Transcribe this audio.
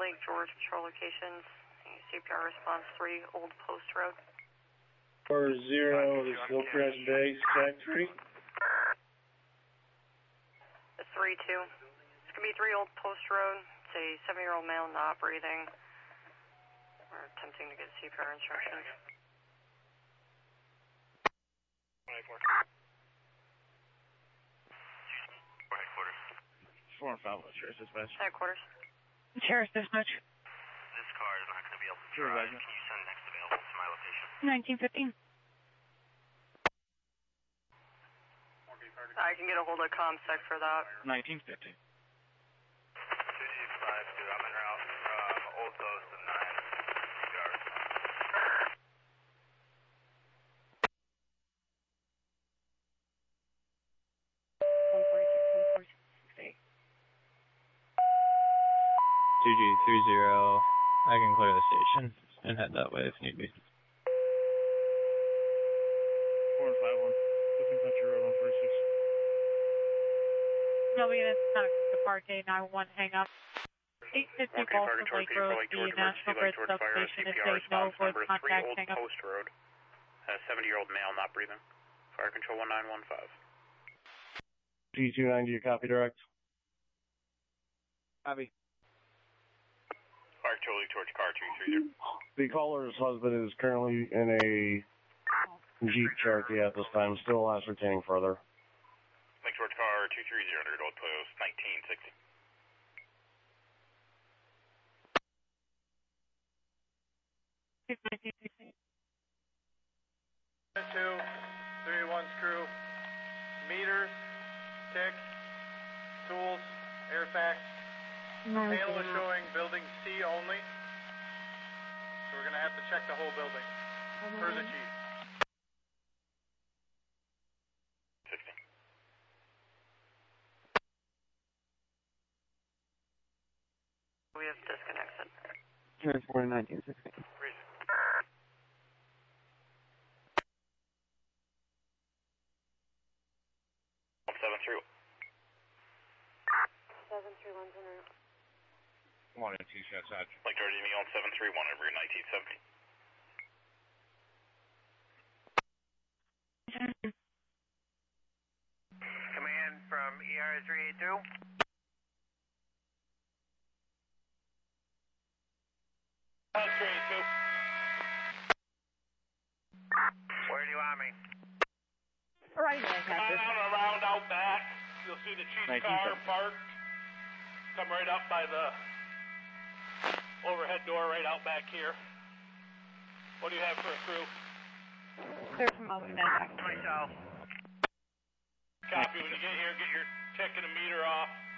Lake George patrol locations. CPR response 3, Old Post Road. 40, this is Hillcrest Bay, Stack 3. The 3-2. It's going to be 3 Old Post Road. It's a 7-year-old male not breathing. We're attempting to get CPR instructions. 24. Headquarters. 4 and 5, Sheriff's Dispatch. Headquarters. Sheriff's Dispatch. This car is not going to be able to drive. Can you send next available to my location? 1915. I can get a hold of ComSec for that. 1950. 252, I'm en route from Old Post to 9 yards. GG30, I can clear the station and head that way if need be. 4 and 5, 1. Looking Country Road on 46. No, units kind of the parkade, 911 hang up. 850 Balsam Lake Road, the National Grid substation is safe, no voice contact, hang up. Post Road. 70-year-old male not breathing. Fire control 1915. P290, copy direct. Copy. Fire control Lake George car 230. The caller's husband is currently in a Jeep Cherokee at this time, still ascertaining further. Lake George car 230 under Old Post 1960. Two, 3-1's crew, meters, ticks, tools, air facts. Panel is showing building C only. So we're going to have to check the whole building. Per the chief. 60. We have disconnected. Transport 1960. Reason. 731. 731's en route. 1 and 2 shots out. Lake George me on 731 over 1970. Command from ER 382. Where do you want me? Right, Around out back. You'll see the chief's car parked. Come right up by the overhead door right out back here. What do you have for a crew? Clear from over there. 20 south. Copy. When you get here, get your tick and a meter off.